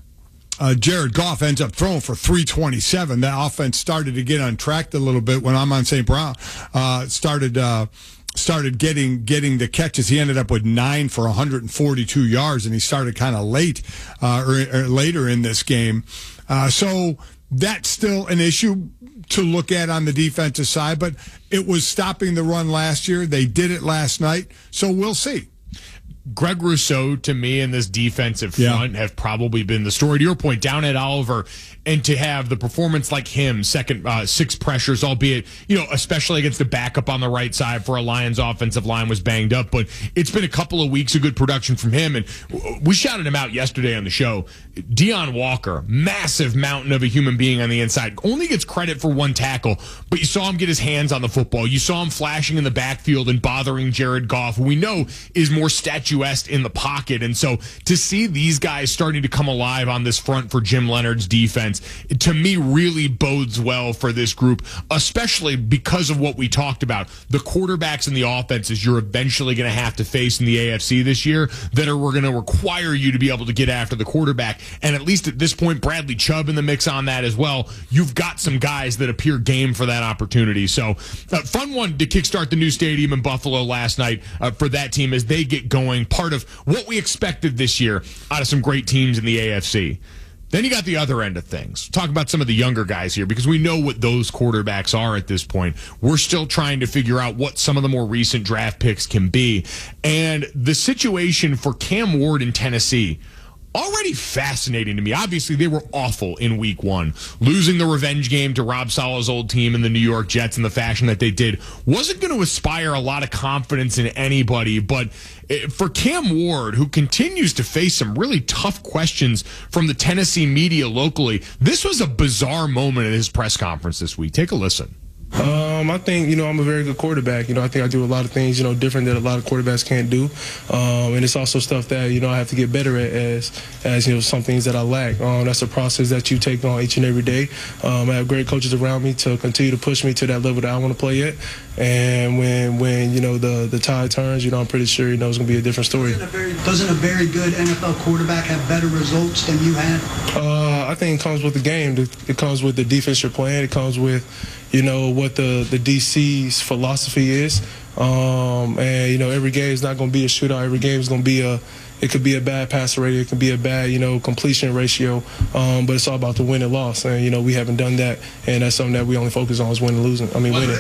Uh, Jared Goff ends up throwing for three twenty-seven. That offense started to get untracked a little bit when Amon Saint Brown uh, started uh, started getting getting the catches. He ended up with nine for one hundred forty-two yards, and he started kind of late uh, or, or later in this game. Uh, so that's still an issue to look at on the defensive side, but it was stopping the run last year. They did it last night, so we'll see. Greg Rousseau, to me, and this defensive front yeah. have probably been the story. To your point, down at Oliver, and to have the performance like him, second uh, six pressures, albeit, you know, especially against the backup on the right side for a Lions offensive line was banged up. But it's been a couple of weeks of good production from him, and we shouted him out yesterday on the show. Deon Walker, massive mountain of a human being on the inside, only gets credit for one tackle, but you saw him get his hands on the football. You saw him flashing in the backfield and bothering Jared Goff, who we know is more statuesque in the pocket. And so to see these guys starting to come alive on this front for Jim Leonard's defense, to me, really bodes well for this group, especially because of what we talked about. The quarterbacks and the offenses you're eventually going to have to face in the A F C this year that are going to require you to be able to get after the quarterback. And at least at this point, Bradley Chubb in the mix on that as well. You've got some guys that appear game for that opportunity. So uh, fun one to kickstart the new stadium in Buffalo last night uh, for that team as they get going. Part of what we expected this year out of some great teams in the A F C. Then you got the other end of things. Talk about some of the younger guys here because we know what those quarterbacks are at this point. We're still trying to figure out what some of the more recent draft picks can be. And the situation for Cam Ward in Tennessee, already fascinating to me. Obviously, they were awful in week one. Losing the revenge game to Rob Saleh's old team in the New York Jets in the fashion that they did wasn't going to inspire a lot of confidence in anybody. But for Cam Ward, who continues to face some really tough questions from the Tennessee media locally, this was a bizarre moment at his press conference this week. Take a listen. Um, I think, you know, I'm a very good quarterback. You know, I think I do a lot of things, you know, different that a lot of quarterbacks can't do. Um, and it's also stuff that, you know, I have to get better at as, as you know, some things that I lack. Um, that's a process that you take on each and every day. Um, I have great coaches around me to continue to push me to that level that I want to play at. And when, when you know, the, the tide turns, you know, I'm pretty sure, you know, it's going to be a different story. Doesn't a, very, doesn't a very good N F L quarterback have better results than you had? Uh, I think it comes with the game. It comes with the defense you're playing. It comes with, you know, what the, the D C's philosophy is. Um, and, you know, every game is not going to be a shootout. Every game is going to be a, it could be a bad passer rating. It could be a bad, you know, completion ratio. Um, but it's all about the win and loss. And, you know, we haven't done that. And that's something that we only focus on is winning and losing. I mean, winning.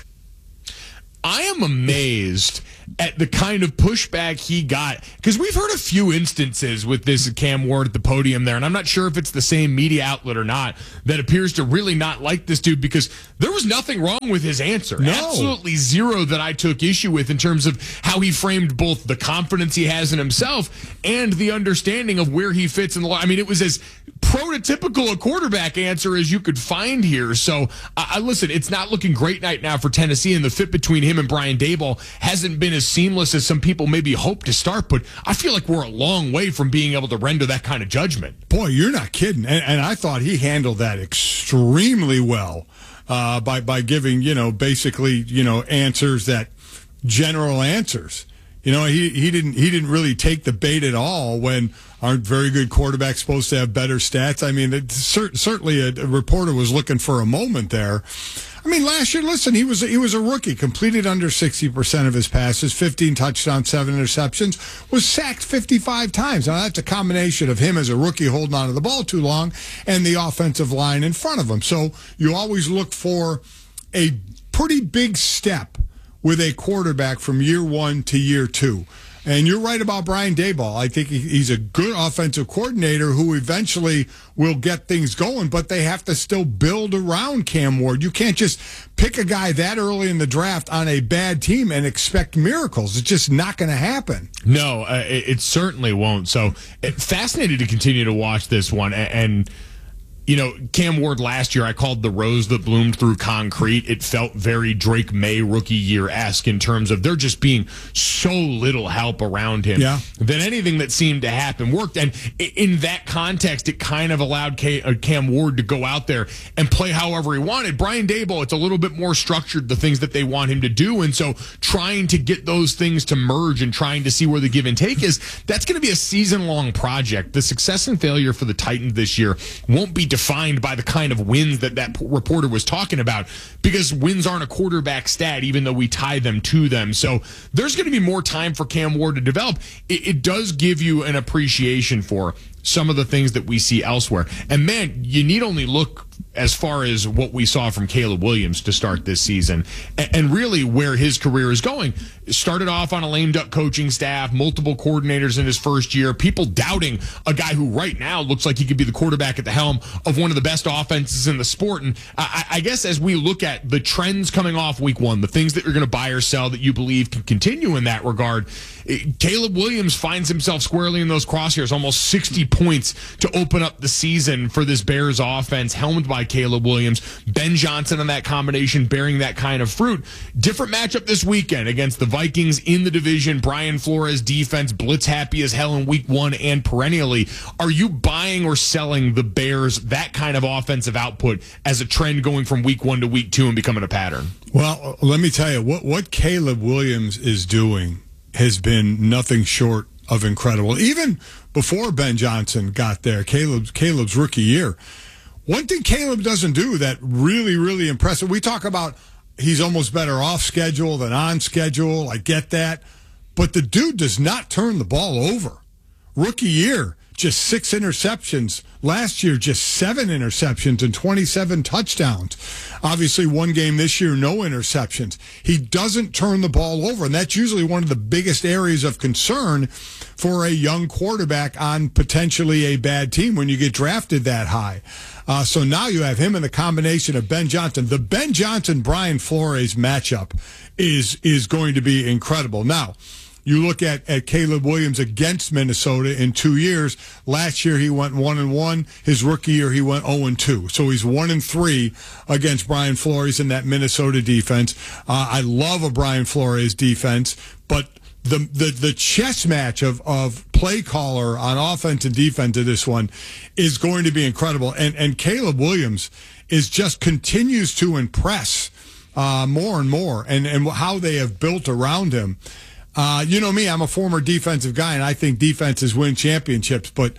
I am amazed at the kind of pushback he got, because we've heard a few instances with this Cam Ward at the podium there, and I'm not sure if it's the same media outlet or not that appears to really not like this dude, because there was nothing wrong with his answer. No. Absolutely zero that I took issue with in terms of how he framed both the confidence he has in himself and the understanding of where he fits in the line. I mean, it was as prototypical a quarterback answer as you could find here. So, I uh, listen, it's not looking great right now for Tennessee, and the fit between him and Brian Daboll hasn't been as seamless as some people maybe hope to start, but I feel like we're a long way from being able to render that kind of judgment. Boy, you're not kidding. And, and I thought he handled that extremely well uh, by, by giving, you know, basically, you know, answers that general answers. You know, he, he didn't he didn't really take the bait at all when aren't very good quarterbacks supposed to have better stats. I mean, it, cer- certainly a, a reporter was looking for a moment there. I mean, last year, listen, he was he was a rookie, completed under sixty percent of his passes, fifteen touchdowns, seven interceptions, was sacked fifty-five times. Now, that's a combination of him as a rookie holding on to the ball too long and the offensive line in front of him. So you always look for a pretty big step with a quarterback from year one to year two. And you're right about Brian Daboll. I think he's a good offensive coordinator who eventually will get things going, but they have to still build around Cam Ward. You can't just pick a guy that early in the draft on a bad team and expect miracles. It's just not going to happen. No, uh, it, it certainly won't. So it, fascinated to continue to watch this one. And, and you know, Cam Ward last year, I called the rose that bloomed through concrete. It felt very Drake May rookie year-esque in terms of there just being so little help around him yeah. that anything that seemed to happen worked. And in that context, it kind of allowed Cam Ward to go out there and play however he wanted. Brian Daboll, it's a little bit more structured, the things that they want him to do. And so trying to get those things to merge and trying to see where the give and take is, that's going to be a season-long project. The success and failure for the Titans this year won't be defined by the kind of wins that that reporter was talking about, because wins aren't a quarterback stat, even though we tie them to them. So there's going to be more time for Cam Ward to develop. It, it does give you an appreciation for some of the things that we see elsewhere. And man, you need only look as far as what we saw from Caleb Williams to start this season, and, and really where his career is going. Started off on a lame duck coaching staff, multiple coordinators in his first year, people doubting a guy who right now looks like he could be the quarterback at the helm of one of the best offenses in the sport. And I, I guess as we look at the trends coming off week one, the things that you're going to buy or sell that you believe can continue in that regard, it, Caleb Williams finds himself squarely in those crosshairs, almost sixty points to open up the season for this Bears offense, helmed by Caleb Williams. Ben Johnson on that combination bearing that kind of fruit. Different matchup this weekend against the Vikings in the division. Brian Flores defense, blitz happy as hell in week one and perennially. Are you buying or selling the Bears that kind of offensive output as a trend going from week one to week two and becoming a pattern? Well, let me tell you, what, what Caleb Williams is doing has been nothing short of incredible. Even before Ben Johnson got there, Caleb's, Caleb's rookie year. One thing Caleb doesn't do that really, really impressive, we talk about he's almost better off schedule than on schedule. I get that. But the dude does not turn the ball over. Rookie year, just six interceptions. Last year, just seven interceptions and twenty-seven touchdowns. Obviously, one game this year, no interceptions. He doesn't turn the ball over, and that's usually one of the biggest areas of concern for a young quarterback on potentially a bad team when you get drafted that high. Uh, so now you have him in the combination of Ben Johnson. The Ben Johnson-Brian Flores matchup is is going to be incredible. Now, you look at, at Caleb Williams against Minnesota in two years. Last year he went one and one. His rookie year he went zero and two. So he's one and three against Brian Flores in that Minnesota defense. Uh, I love a Brian Flores defense, but the the the chess match of of play caller on offense and defense of this one is going to be incredible. And and Caleb Williams is just continues to impress uh, more and more, and and how they have built around him. Uh, you know me, I'm a former defensive guy, and I think defenses win championships. But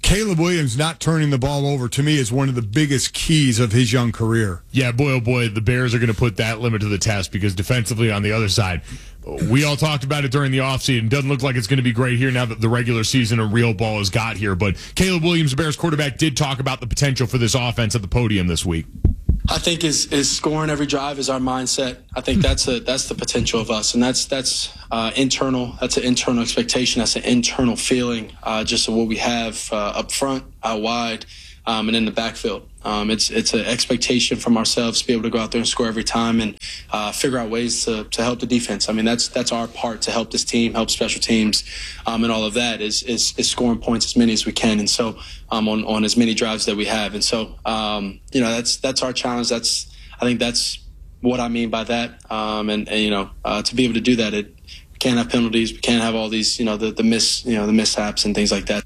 Caleb Williams not turning the ball over, to me, is one of the biggest keys of his young career. Yeah, boy, oh boy, the Bears are going to put that limit to the test because defensively on the other side, we all talked about it during the offseason. Doesn't look like it's going to be great here now that the regular season of real ball has got here. But Caleb Williams, the Bears quarterback, did talk about the potential for this offense at the podium this week. I think is is scoring every drive is our mindset. I think that's a that's the potential of us, and that's that's uh, internal. That's an internal expectation. That's an internal feeling, uh, just of what we have uh, up front, out wide, um, and in the backfield. Um, it's it's an expectation from ourselves to be able to go out there and score every time and uh, figure out ways to, to help the defense. I mean, that's that's our part to help this team, help special teams, um, and all of that is, is is scoring points as many as we can, and so um, on on as many drives that we have. And so um, you know that's that's our challenge. That's I think that's what I mean by that. Um, and, and you know uh, to be able to do that, it we can't have penalties. We can't have all these you know the the miss you know the mishaps and things like that.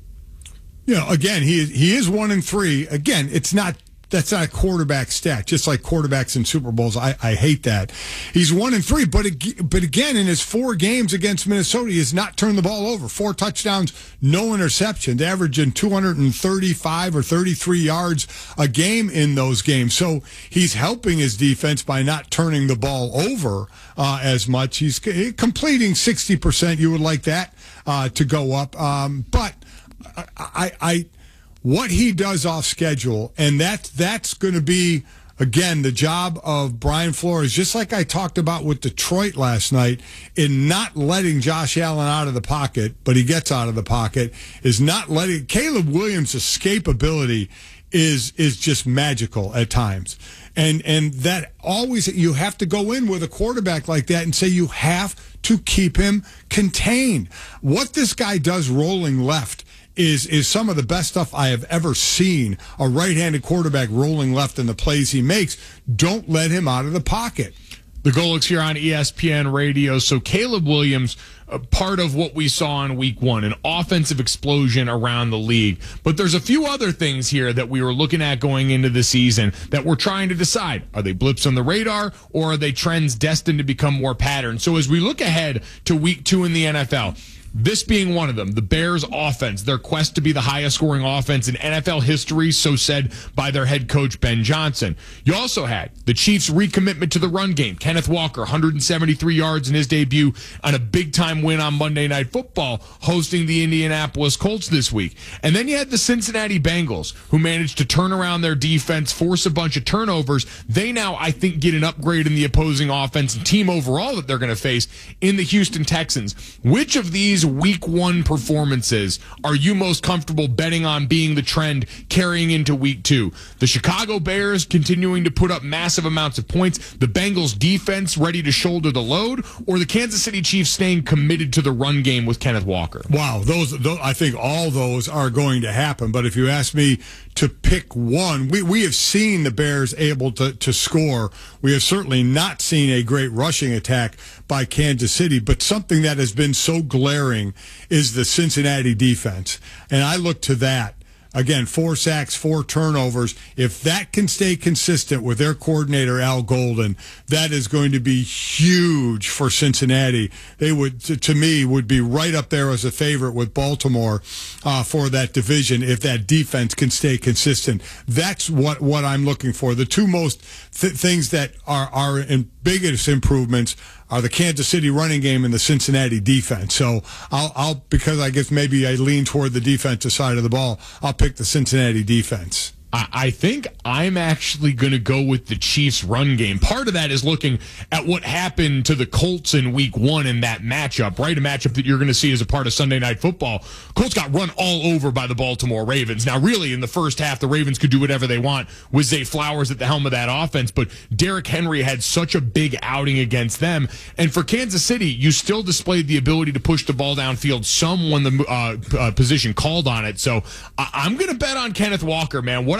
You know, again, he he is one and three. Again, it's not that's not a quarterback stat. Just like quarterbacks in Super Bowls, I, I hate that. He's one and three, but but again, in his four games against Minnesota, he has not turned the ball over. Four touchdowns, no interceptions, averaging two hundred thirty-five or thirty-three yards a game in those games. So he's helping his defense by not turning the ball over uh, as much. He's completing sixty percent. You would like that uh, to go up, um, but. I, I, what he does off schedule, and that that's going to be again the job of Brian Flores, just like I talked about with Detroit last night, in not letting Josh Allen out of the pocket, but he gets out of the pocket, is not letting Caleb Williams' escapability is is just magical at times. And and that always, you have to go in with a quarterback like that and say you have to keep him contained. What this guy does rolling left is is some of the best stuff I have ever seen. A right-handed quarterback rolling left in the plays he makes. Don't let him out of the pocket. The Golics here on E S P N Radio. So Caleb Williams, uh, part of what we saw in week one, an offensive explosion around the league. But there's a few other things here that we were looking at going into the season that we're trying to decide. Are they blips on the radar, or are they trends destined to become more patterns? So as we look ahead to week two in the N F L, this being one of them, the Bears offense, their quest to be the highest scoring offense in N F L history, so said by their head coach, Ben Johnson. You also had the Chiefs' recommitment to the run game. Kenneth Walker, one hundred seventy-three yards in his debut on a big-time win on Monday Night Football, hosting the Indianapolis Colts this week. And then you had the Cincinnati Bengals, who managed to turn around their defense, force a bunch of turnovers. They now, I think, get an upgrade in the opposing offense and team overall that they're going to face in the Houston Texans. Which of these week one performances are you most comfortable betting on being the trend carrying into week two? The Chicago Bears continuing to put up massive amounts of points, the Bengals defense ready to shoulder the load, or the Kansas City Chiefs staying committed to the run game with Kenneth Walker? Wow, those, those I think all those are going to happen. But if you ask me to pick one, we, we have seen the Bears able to, to score. We have certainly not seen a great rushing attack by Kansas City, but something that has been so glaring is the Cincinnati defense. And I look to that. Again, four sacks, four turnovers. If that can stay consistent with their coordinator, Al Golden, that is going to be huge for Cincinnati. They would, to, to me, would be right up there as a favorite with Baltimore uh, for that division if that defense can stay consistent. That's what, what I'm looking for. The two most th- things that are, are in biggest improvements are the Kansas City running game and the Cincinnati defense. So I'll, I'll because I guess maybe I lean toward the defensive side of the ball, I'll pick the Cincinnati defense. I think I'm actually going to go with the Chiefs' run game. Part of that is looking at what happened to the Colts in week one in that matchup, right? A matchup that you're going to see as a part of Sunday Night Football. Colts got run all over by the Baltimore Ravens. Now, really, in the first half, the Ravens could do whatever they want with Zay Flowers at the helm of that offense, but Derrick Henry had such a big outing against them. And for Kansas City, you still displayed the ability to push the ball downfield some when the uh, uh, position called on it. So I- I'm going to bet on Kenneth Walker, man. What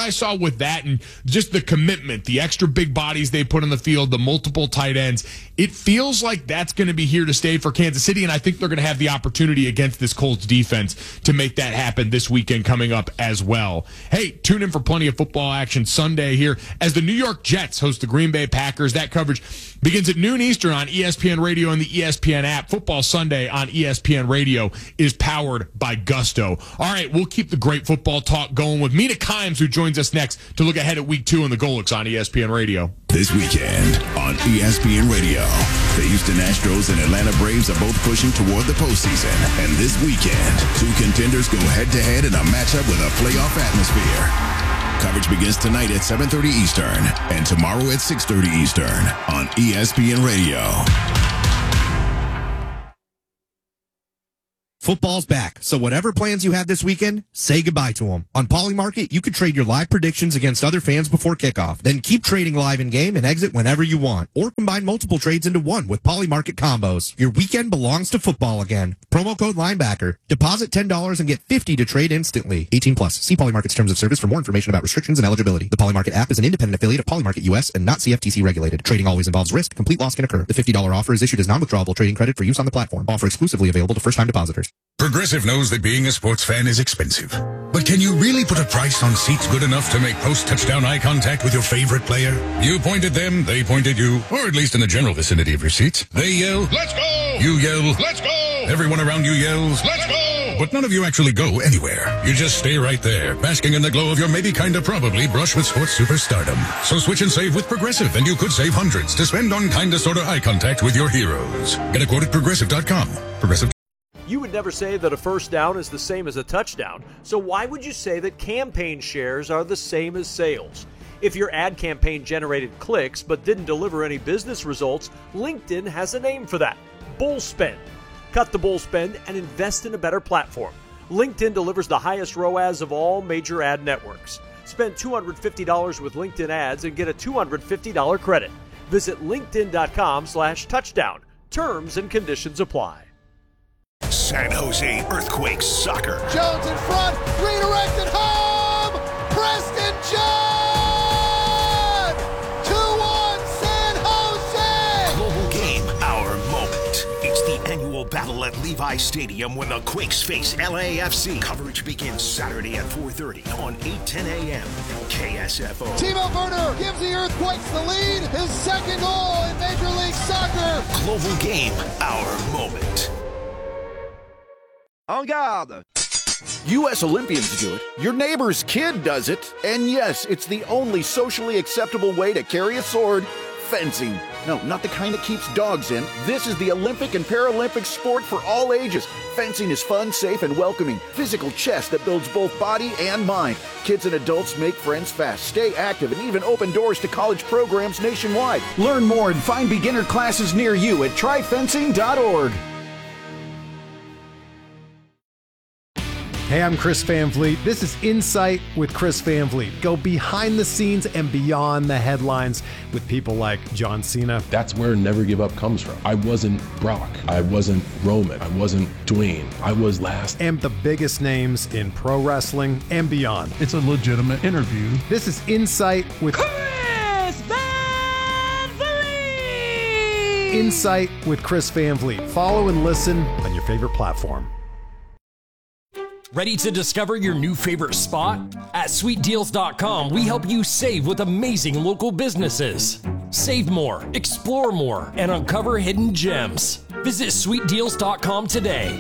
I saw with that and just the commitment, the extra big bodies they put on the field, the multiple tight ends, it feels like that's going to be here to stay for Kansas City, and I think they're going to have the opportunity against this Colts defense to make that happen this weekend coming up as well. Hey, tune in for plenty of football action Sunday here as the New York Jets host the Green Bay Packers. That coverage begins at noon Eastern on E S P N Radio and the E S P N app. Football Sunday on E S P N Radio is powered by Gusto. All right, we'll keep the great football talk going with Mina Kimes, who joins us next to look ahead at week two in the Golics on E S P N Radio. This weekend on E S P N Radio, the Houston Astros and Atlanta Braves are both pushing toward the postseason. And this weekend, two contenders go head-to-head in a matchup with a playoff atmosphere. Coverage begins tonight at seven thirty Eastern and tomorrow at six thirty Eastern on E S P N Radio. Football's back, so whatever plans you had this weekend, say goodbye to them. On Polymarket, you can trade your live predictions against other fans before kickoff. Then keep trading live in-game and exit whenever you want. Or combine multiple trades into one with Polymarket combos. Your weekend belongs to football again. Promo code Linebacker. Deposit ten dollars and get fifty dollars to trade instantly. eighteen plus. See Polymarket's terms of service for more information about restrictions and eligibility. The Polymarket app is an independent affiliate of Polymarket U S and not C F T C regulated. Trading always involves risk. Complete loss can occur. The fifty dollars offer is issued as non-withdrawable trading credit for use on the platform. Offer exclusively available to first-time depositors. Progressive knows that being a sports fan is expensive. But can you really put a price on seats good enough to make post-touchdown eye contact with your favorite player? You point at them, they point at you, or at least in the general vicinity of your seats. They yell, "Let's go!" You yell, "Let's go!" Everyone around you yells, "Let's go!" But none of you actually go anywhere. You just stay right there, basking in the glow of your maybe kinda probably brush with sports superstardom. So switch and save with Progressive, and you could save hundreds to spend on kinda sorta eye contact with your heroes. Get a quote at progressive dot com. Progressive. You would never say that a first down is the same as a touchdown, so why would you say that campaign shares are the same as sales? If your ad campaign generated clicks but didn't deliver any business results, LinkedIn has a name for that: bull spend. Cut the bull spend and invest in a better platform. LinkedIn delivers the highest R O A S of all major ad networks. Spend two hundred fifty dollars with LinkedIn ads and get a two hundred fifty dollars credit. Visit linkedin.com slash touchdown. Terms and conditions apply. San Jose Earthquakes soccer. Jones in front, redirected home! Preston John! two one San Jose! Global game, our moment. It's the annual battle at Levi Stadium when the Quakes face L A F C. Coverage begins Saturday at four thirty on eight ten a.m. K S F O. Timo Werner gives the Earthquakes the lead. His second goal in Major League Soccer. Global game, our moment. En garde! U S Olympians do it, your neighbor's kid does it, and yes, it's the only socially acceptable way to carry a sword: fencing. No, not the kind that keeps dogs in. This is the Olympic and Paralympic sport for all ages. Fencing is fun, safe, and welcoming. Physical chess that builds both body and mind. Kids and adults make friends fast, stay active, and even open doors to college programs nationwide. Learn more and find beginner classes near you at try fencing dot org. Hey, I'm Chris Van Vliet. This is Insight with Chris Van Vliet. Go behind the scenes and beyond the headlines with people like John Cena. That's where Never Give Up comes from. I wasn't Brock. I wasn't Roman. I wasn't Dwayne. I was last. And the biggest names in pro wrestling and beyond. It's a legitimate interview. This is Insight with Chris Van Vliet! Insight with Chris Van Vliet. Follow and listen on your favorite platform. Ready to discover your new favorite spot? At sweet deals dot com, we help you save with amazing local businesses. Save more, explore more, and uncover hidden gems. Visit sweet deals dot com today.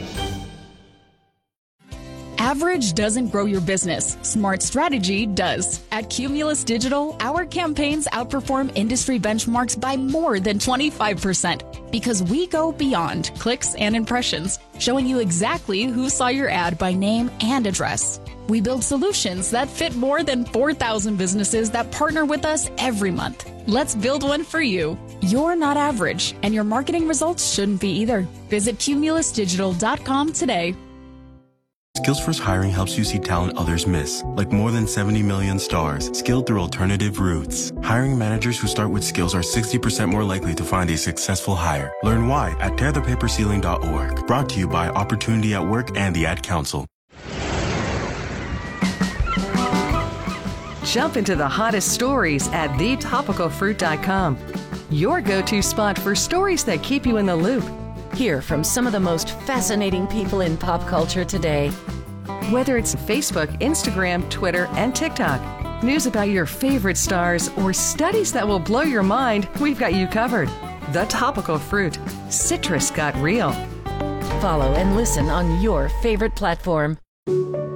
Average doesn't grow your business. Smart strategy does. At Cumulus Digital, our campaigns outperform industry benchmarks by more than twenty-five percent because we go beyond clicks and impressions, showing you exactly who saw your ad by name and address. We build solutions that fit more than four thousand businesses that partner with us every month. Let's build one for you. You're not average, and your marketing results shouldn't be either. Visit cumulus digital dot com today. Skillsforce Hiring helps you see talent others miss, like more than seventy million stars, skilled through alternative routes. Hiring managers who start with skills are sixty percent more likely to find a successful hire. Learn why at tear the paper ceiling dot org. Brought to you by Opportunity at Work and the Ad Council. Jump into the hottest stories at the topical fruit dot com. Your go-to spot for stories that keep you in the loop. Hear from some of the most fascinating people in pop culture today. Whether it's Facebook, Instagram, Twitter, and TikTok, news about your favorite stars, or studies that will blow your mind, we've got you covered. The Topical Fruit. Citrus got real. Follow and listen on your favorite platform.